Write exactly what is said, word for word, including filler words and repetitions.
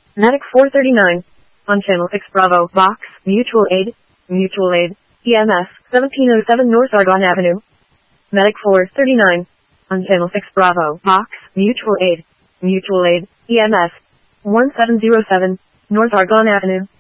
Medic four thirty-nine. On Channel six Bravo, Box, Mutual Aid, Mutual Aid, E M S, seventeen oh seven North Argonne Avenue. Medic four thirty-nine. On Channel six Bravo, Box, Mutual Aid, Mutual Aid, E M S, one seven oh seven, North Argonne Avenue.